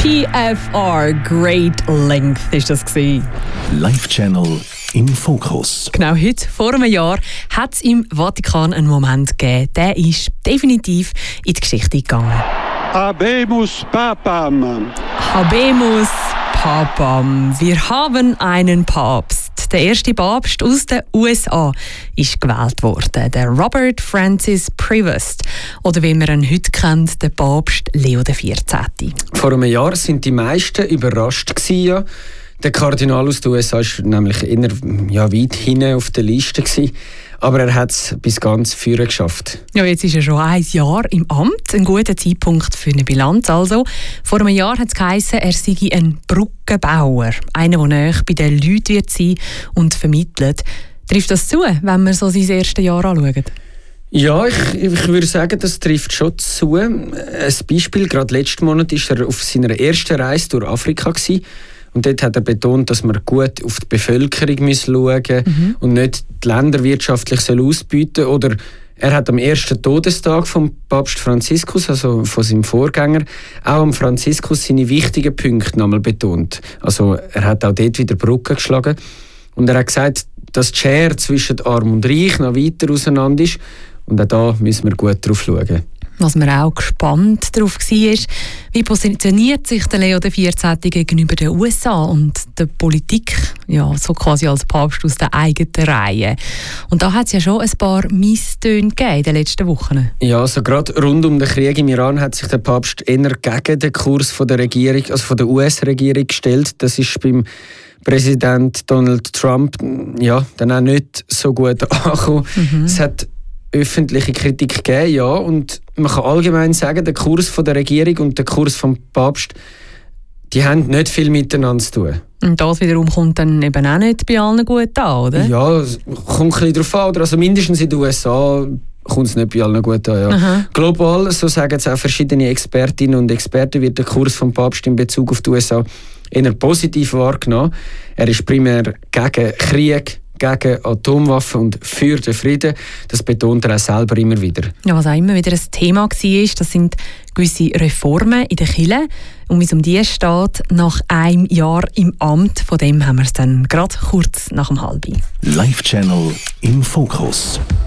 PFR, Great Length ist das gewesen. Live Channel im Fokus. Genau heute, vor einem Jahr, hat es im Vatikan einen Moment gegeben, der ist definitiv in die Geschichte gegangen. Habemus Papam. Habemus Papam. Wir haben einen Papst. Der erste Papst aus den USA ist gewählt worden, der Robert Francis Prevost. Oder wie man ihn heute kennt, der Papst Leo XIV. Vor einem Jahr sind die meisten überrascht gewesen, ja. Der Kardinal aus den USA war nämlich eher weit hinten auf der Liste gewesen. Aber er hat es bis ganz vorne geschafft. Ja, jetzt ist er schon ein Jahr im Amt. Ein guter Zeitpunkt für eine Bilanz. Also, vor einem Jahr hat es geheißen, er sei ein Brückenbauer. Einer, der nahe bei den Leuten wird sein und vermittelt. Trifft das zu, wenn wir so sein erstes Jahr anschauen? Ja, ich würde sagen, das trifft schon zu. Ein Beispiel, gerade letzten Monat war er auf seiner ersten Reise durch Afrika gewesen. Und dort hat er betont, dass man gut auf die Bevölkerung schauen muss und nicht die Länder wirtschaftlich ausbeuten soll. Oder er hat am ersten Todestag vom Papst Franziskus, also von seinem Vorgänger, auch am Franziskus seine wichtigen Punkte nochmal betont. Also er hat auch dort wieder Brücken geschlagen. Und er hat gesagt, dass die Schere zwischen Arm und Reich noch weiter auseinander ist. Und auch da müssen wir gut drauf schauen. Was man auch gespannt darauf war, wie positioniert sich der Leo XIV gegenüber den USA und der Politik, ja, so quasi als Papst aus der eigenen Reihe. Und da hat es ja schon ein paar Misstöne gegeben in den letzten Wochen. Ja, also gerade rund um den Krieg im Iran hat sich der Papst eher gegen den Kurs von der Regierung, also von der US-Regierung gestellt. Das ist beim Präsident Donald Trump ja, dann auch nicht so gut angekommen. Es hat öffentliche Kritik gegeben, ja, und man kann allgemein sagen, der Kurs von der Regierung und der Kurs vom Papst, die haben nicht viel miteinander zu tun. Und das wiederum kommt dann eben auch nicht bei allen gut an, oder? Ja, es kommt ein bisschen darauf an, oder? Also mindestens in den USA kommt es nicht bei allen gut an. Ja. Global, so sagen es auch verschiedene Expertinnen und Experten, wird der Kurs vom Papst in Bezug auf die USA eher positiv wahrgenommen. Er ist primär gegen Krieg, gegen Atomwaffen und für den Frieden. Das betont er auch selber immer wieder. Ja, was auch immer wieder ein Thema war, das sind gewisse Reformen in der Kirche. Und wie es um die steht, nach einem Jahr im Amt, von dem haben wir es dann gerade kurz nach dem Halben. Live Channel im Fokus.